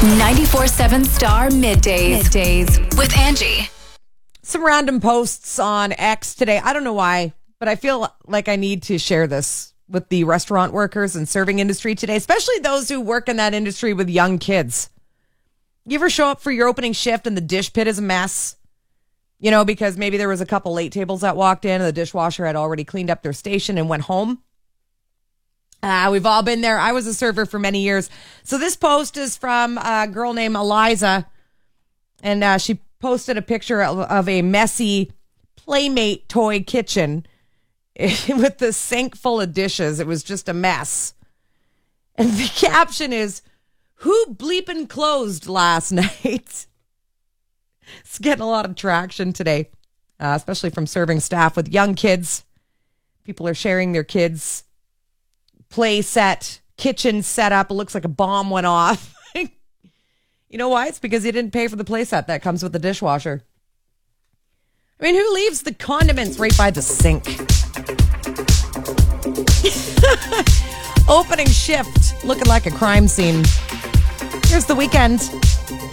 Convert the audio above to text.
94.7 Star Middays with Angie. Some random posts on X today. I don't know why, but I feel like I need to share this with the restaurant workers and serving industry today, especially those who work in that industry with young kids. You ever show up for your opening shift and the dish pit is a mess? You know, because maybe there was a couple late tables that walked in and the dishwasher had already cleaned up their station and went home. We've all been there. I was a server for many years. So this post is from a girl named Eliza, and she posted a picture of a messy Playmate toy kitchen with the sink full of dishes. It was just a mess. And the caption is, "Who bleeping closed last night?" It's getting a lot of traction today, especially from serving staff with young kids. People are sharing their kids' play set, kitchen setup. It looks like a bomb went off. You know why? It's because you didn't pay for the play set that comes with the dishwasher. I mean, who leaves the condiments right by the sink? Opening shift, looking like a crime scene. Here's The Weeknd.